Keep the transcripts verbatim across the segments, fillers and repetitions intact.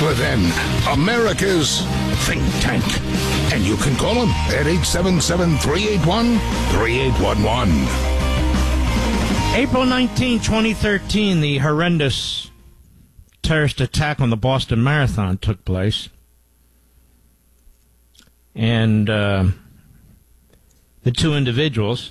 within, America's think tank. And you can call them at eight seven seven, three eight one, three eight one one. April nineteenth, twenty thirteen, the horrendous terrorist attack on the Boston Marathon took place. And uh, the two individuals,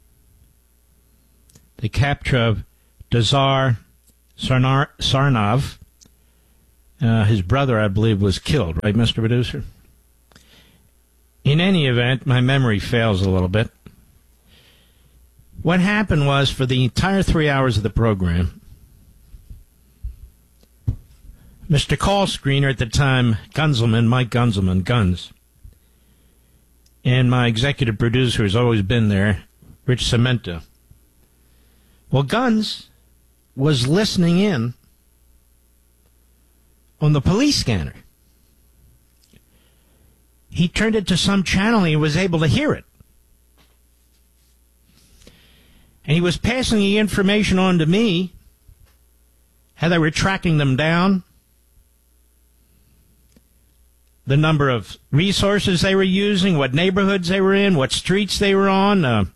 the capture of Dazar Sarnar- Sarnav, uh, his brother, I believe, was killed, right, Mister Producer? In any event, my memory fails a little bit. What happened was, for the entire three hours of the program, Mister Call Screener at the time, Gunzelman, Mike Gunzelman, Guns, and my executive producer has always been there, Rich Cemento. Well, Guns was listening in on the police scanner. He turned it to some channel and he was able to hear it. And he was passing the information on to me, how they were tracking them down, the number of resources they were using, what neighborhoods they were in, what streets they were on, uh,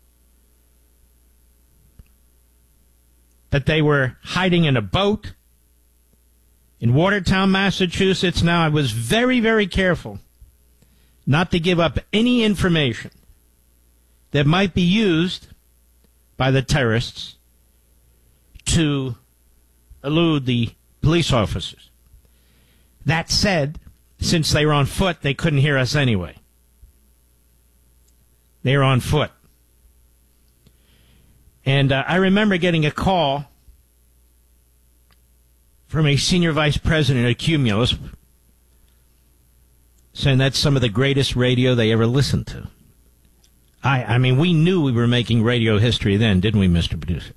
that they were hiding in a boat in Watertown, Massachusetts. Now, I was very, very careful not to give up any information that might be used by the terrorists to elude the police officers. That said, since they were on foot, they couldn't hear us anyway. They were on foot. And uh, I remember getting a call from a senior vice president at Cumulus saying that's some of the greatest radio they ever listened to. I, I mean, we knew we were making radio history then, didn't we, Mister Producer?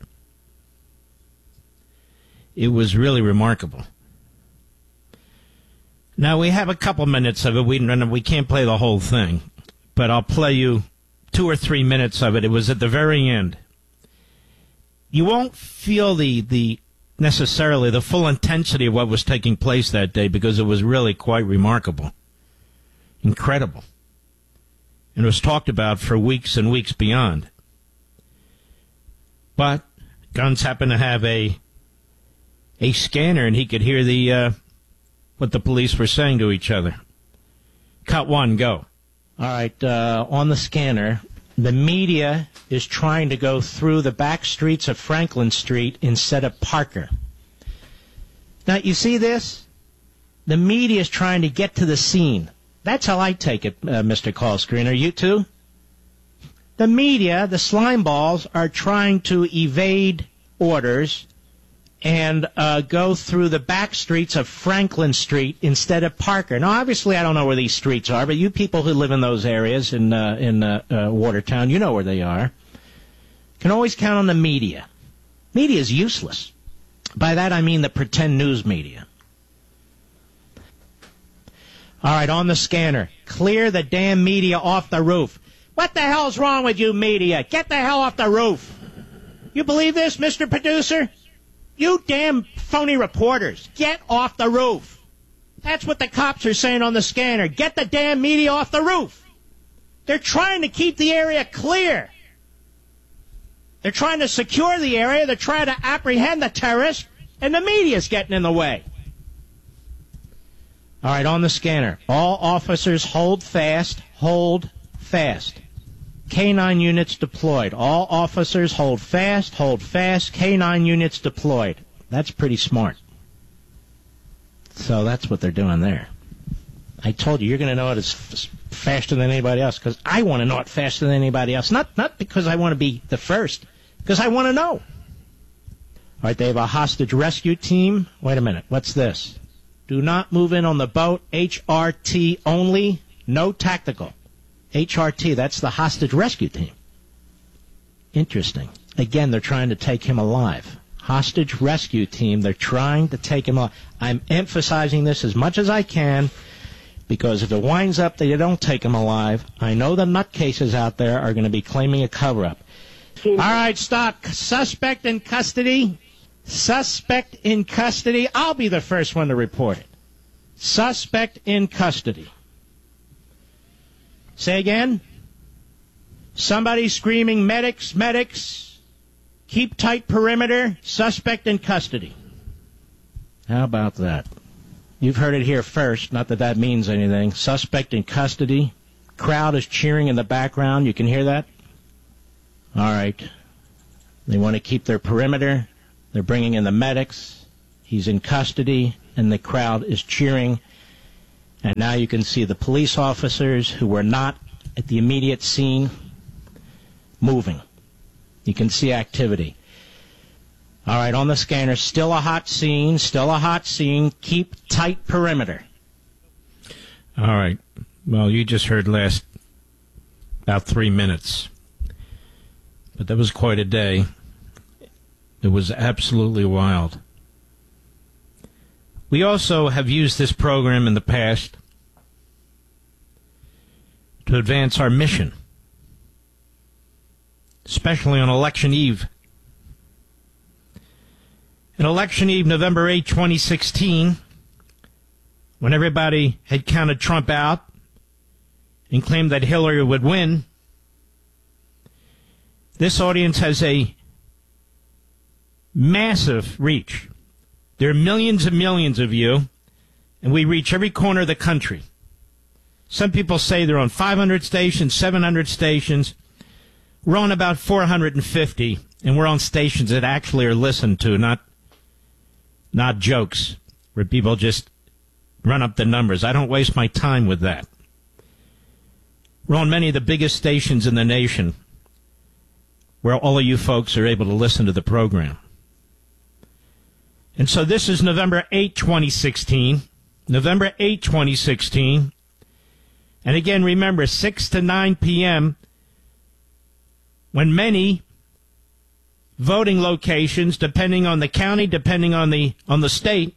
It was really remarkable. Now, we have a couple minutes of it. We, we can't play the whole thing, but I'll play you two or three minutes of it. It was at the very end. You won't feel the, the necessarily the full intensity of what was taking place that day because it was really quite remarkable. Incredible. And it was talked about for weeks and weeks beyond. But Guns happened to have a a scanner, and he could hear the uh, what the police were saying to each other. Cut one, go. All right, uh, on the scanner, the media is trying to go through the back streets of Franklin Street instead of Parker. Now, you see this? The media is trying to get to the scene. That's how I take it, uh, Mister Call Screener. You too? The media, the slime balls, are trying to evade orders and uh, go through the back streets of Franklin Street instead of Parker. Now, obviously, I don't know where these streets are, but you people who live in those areas in uh, in uh, uh, Watertown, you know where they are. Can always count on the media. Media is useless. By that, I mean the pretend news media. All right, on the scanner. Clear the damn media off the roof. What the hell's wrong with you, media? Get the hell off the roof. You believe this, Mister Producer? You damn phony reporters, get off the roof. That's what the cops are saying on the scanner. Get the damn media off the roof. They're trying to keep the area clear. They're trying to secure the area. They're trying to apprehend the terrorists, and the media's getting in the way. All right, on the scanner. All officers hold fast, hold fast. K nine units deployed. All officers hold fast, hold fast. K nine units deployed. That's pretty smart. So that's what they're doing there. I told you, you're going to know it as f- faster than anybody else, because I want to know it faster than anybody else. Not, not because I want to be the first, because I want to know. All right, they have a hostage rescue team. Wait a minute. What's this? Do not move in on the boat. H R T only. No tactical. H R T, that's the hostage rescue team. Interesting. Again, they're trying to take him alive. Hostage rescue team, they're trying to take him alive. I'm emphasizing this as much as I can, because if it winds up that you don't take him alive, I know the nutcases out there are going to be claiming a cover-up. All right, stop. Suspect in custody. Suspect in custody. I'll be the first one to report it. Suspect in custody. Say again? Somebody screaming, medics, medics, keep tight perimeter, suspect in custody. How about that? You've heard it here first, not that that means anything. Suspect in custody. Crowd is cheering in the background. You can hear that? All right. They want to keep their perimeter. They're bringing in the medics. He's in custody, and the crowd is cheering. And now you can see the police officers who were not at the immediate scene moving. You can see activity. All right, on the scanner, still a hot scene, still a hot scene. Keep tight perimeter. All right. Well, you just heard last about three minutes. But that was quite a day. It was absolutely wild. We also have used this program in the past to advance our mission, especially on Election Eve. On Election Eve, November eighth, twenty sixteen, when everybody had counted Trump out and claimed that Hillary would win, this audience has a massive reach. There are millions and millions of you, and we reach every corner of the country. Some people say they're on five hundred stations, seven hundred stations. We're on about four hundred fifty, and we're on stations that actually are listened to, not not jokes, where people just run up the numbers. I don't waste my time with that. We're on many of the biggest stations in the nation, where all of you folks are able to listen to the program. And so this is November eighth, twenty sixteen. November eighth, twenty sixteen. And again, remember, six to nine p.m., when many voting locations, depending on the county, depending on the on the state,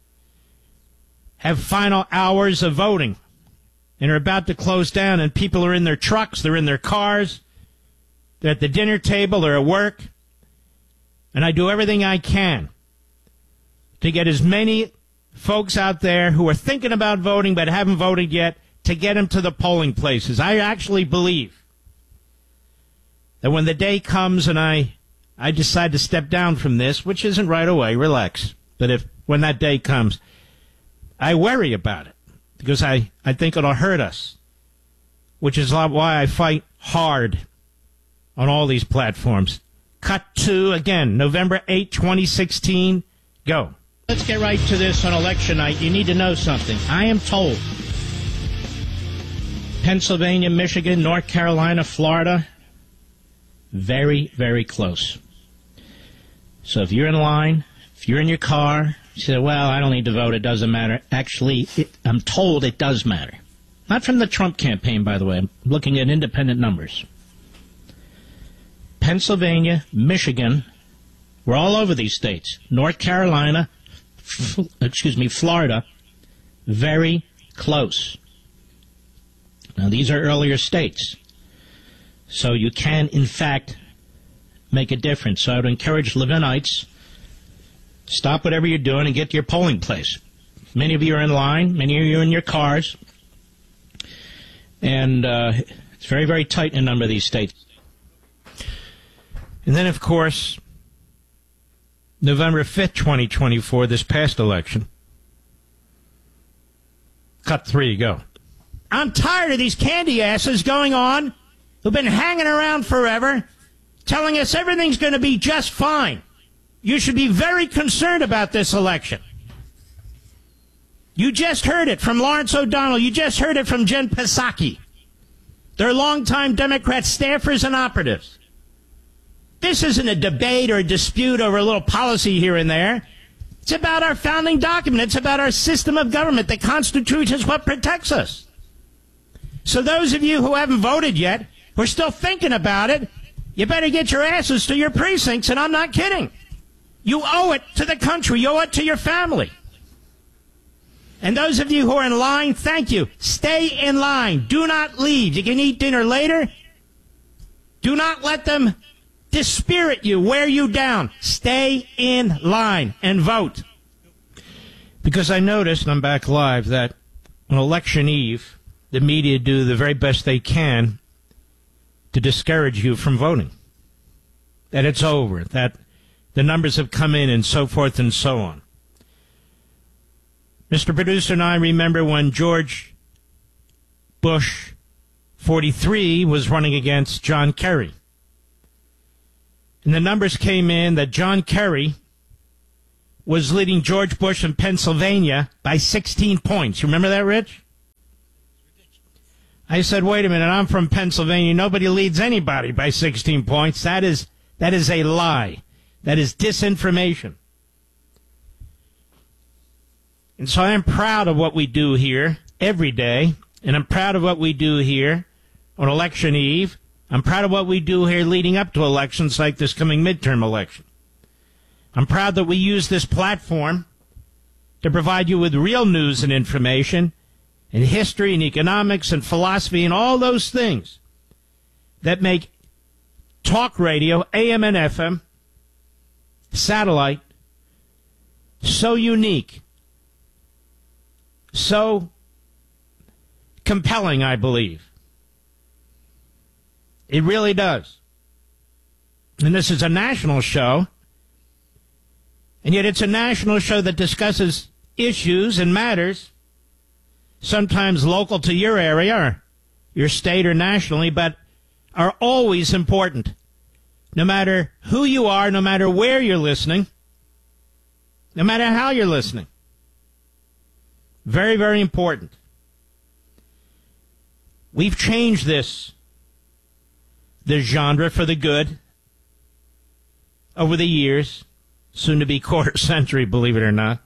have final hours of voting and are about to close down, and people are in their trucks, they're in their cars, they're at the dinner table, they're at work, and I do everything I can to get as many folks out there who are thinking about voting but haven't voted yet to get them to the polling places. I actually believe that when the day comes and I I decide to step down from this, which isn't right away, relax, but if when that day comes, I worry about it because I, I think it'll hurt us, which is why I fight hard on all these platforms. Cut to, again, November eighth, twenty sixteen. Go. Let's get right to this on election night. You need to know something. I am told Pennsylvania, Michigan, North Carolina, Florida, very, very close. So if you're in line, if you're in your car, you say, well, I don't need to vote, it doesn't matter. Actually, it, I'm told it does matter. Not from the Trump campaign, by the way. I'm looking at independent numbers. Pennsylvania, Michigan, we're all over these states. North Carolina, f- excuse me, Florida, very close. Now, these are earlier states. So you can, in fact, make a difference. So I would encourage Levinites, stop whatever you're doing and get to your polling place. Many of you are in line. Many of you are in your cars. And uh, it's very, very tight in a number of these states. And then, of course, November fifth, twenty twenty-four, this past election. Cut three, go. I'm tired of these candy asses going on who've been hanging around forever, telling us everything's going to be just fine. You should be very concerned about this election. You just heard it from Lawrence O'Donnell. You just heard it from Jen Psaki. They're longtime Democrat staffers and operatives. This isn't a debate or a dispute over a little policy here and there. It's about our founding document. It's about our system of government. The Constitution is what protects us. So those of you who haven't voted yet, who are still thinking about it, you better get your asses to your precincts, and I'm not kidding. You owe it to the country. You owe it to your family. And those of you who are in line, thank you. Stay in line. Do not leave. You can eat dinner later. Do not let them dispirit you, wear you down. Stay in line and vote. Because I noticed, and I'm back live, that on election eve, the media do the very best they can to discourage you from voting. That it's over, that the numbers have come in, and so forth and so on. Mister Producer and I remember when George Bush forty-three was running against John Kerry. And the numbers came in that John Kerry was leading George Bush in Pennsylvania by sixteen points. You remember that, Rich? I said, wait a minute, I'm from Pennsylvania. Nobody leads anybody by sixteen points. That is, that is a lie. That is disinformation. And so I'm proud of what we do here every day, and I'm proud of what we do here on election eve. I'm proud of what we do here leading up to elections like this coming midterm election. I'm proud that we use this platform to provide you with real news and information and history and economics and philosophy and all those things that make talk radio, A M and F M, satellite, so unique, so compelling, I believe. It really does. And this is a national show, and yet it's a national show that discusses issues and matters, sometimes local to your area or your state or nationally, but are always important. No matter who you are, no matter where you're listening, no matter how you're listening. Very, very important. We've changed this, this genre for the good over the years, soon to be quarter century, believe it or not.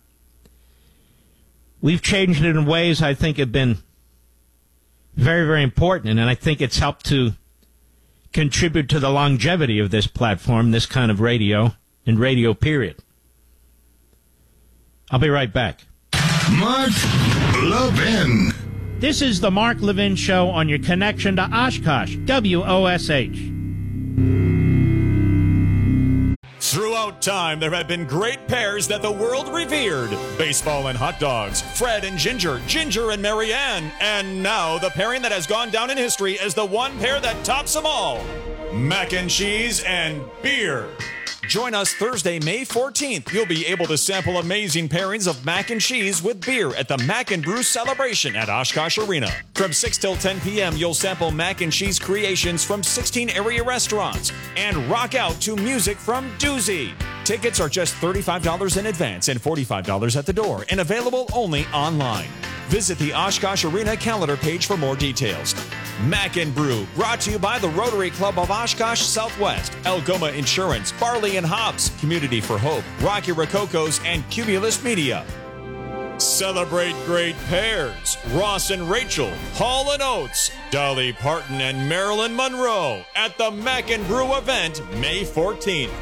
We've changed it in ways I think have been very, very important, and I think it's helped to contribute to the longevity of this platform, this kind of radio, and radio period. I'll be right back. Mark Levin. This is the Mark Levin Show on your connection to Oshkosh, W O S H. Throughout time, there have been great pairs that the world revered. Baseball and hot dogs, Fred and Ginger, Ginger and Marianne, and now the pairing that has gone down in history as the one pair that tops them all, mac and cheese and beer. Join us Thursday, May fourteenth. You'll be able to sample amazing pairings of mac and cheese with beer at the Mac and Brew Celebration at Oshkosh Arena. From six till ten p.m., you'll sample mac and cheese creations from sixteen area restaurants and rock out to music from Doozy. Tickets are just thirty-five dollars in advance and forty-five dollars at the door and available only online. Visit the Oshkosh Arena calendar page for more details. Mac and Brew, brought to you by the Rotary Club of Oshkosh Southwest, Algoma Insurance, Barley and Hops, Community for Hope, Rocky Rococos, and Cumulus Media. Celebrate great pairs. Ross and Rachel, Hall and Oates, Dolly Parton and Marilyn Monroe at the Mac and Brew event May fourteenth.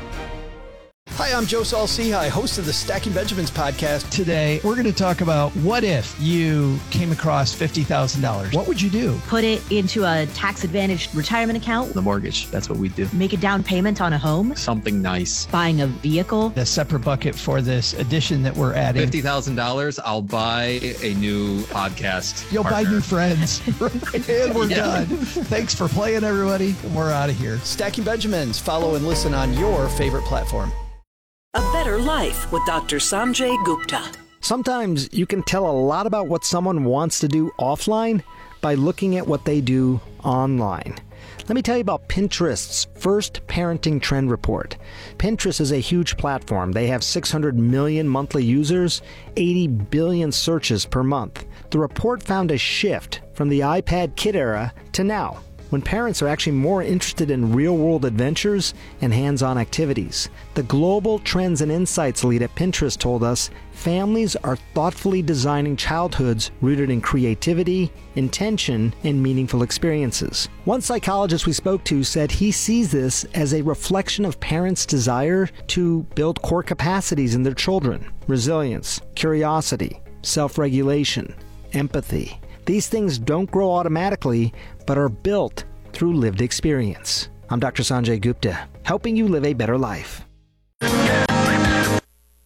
Hi, I'm Joe Saul-Sehy, host of the Stacking Benjamins podcast. Today, we're going to talk about what if you came across fifty thousand dollars. What would you do? Put it into a tax-advantaged retirement account. The mortgage, that's what we do. Make a down payment on a home. Something nice. Buying a vehicle. A separate bucket for this addition that we're adding. fifty thousand dollars, I'll buy a new podcast You'll partner. buy new friends. And we're Yeah. done. Thanks for playing, everybody. We're out of here. Stacking Benjamins. Follow and listen on your favorite platform. A Better Life with Doctor Sanjay Gupta. Sometimes you can tell a lot about what someone wants to do offline by looking at what they do online. Let me tell you about Pinterest's first parenting trend report. Pinterest is a huge platform. They have six hundred million monthly users, eighty billion searches per month. The report found a shift from the iPad kid era to now, when parents are actually more interested in real-world adventures and hands-on activities. The Global Trends and Insights lead at Pinterest told us families are thoughtfully designing childhoods rooted in creativity, intention, and meaningful experiences. One psychologist we spoke to said he sees this as a reflection of parents' desire to build core capacities in their children: resilience, curiosity, self-regulation, empathy. These things don't grow automatically, but are built through lived experience. I'm Doctor Sanjay Gupta, helping you live a better life.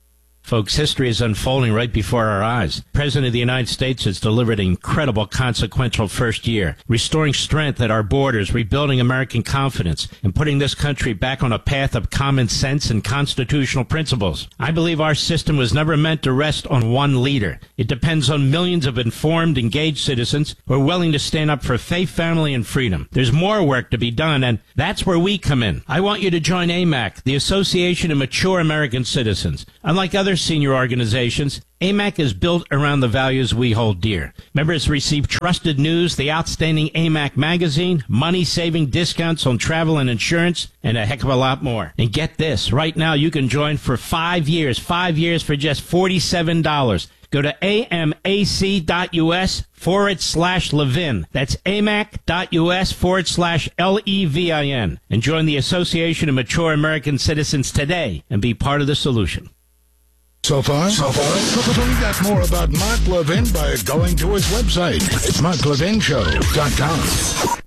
Folks, history is unfolding right before our eyes. The President of the United States has delivered an incredible, consequential first year, restoring strength at our borders, rebuilding American confidence, and putting this country back on a path of common sense and constitutional principles. I believe our system was never meant to rest on one leader. It depends on millions of informed, engaged citizens who are willing to stand up for faith, family, and freedom. There's more work to be done, and that's where we come in. I want you to join A M A C, the Association of Mature American Citizens. Unlike other senior organizations, A M A C is built around the values we hold dear. Members receive trusted news, the outstanding A M A C magazine, money-saving discounts on travel and insurance, and a heck of a lot more. And get this, right now you can join for five years, five years for just forty-seven dollars. Go to amac.us forward slash Levin. That's amac.us forward slash L E V I N. And join the Association of Mature American Citizens today and be part of the solution. So far? So far? Find out more about Mark Levin by going to his website. It's mark levin show dot com.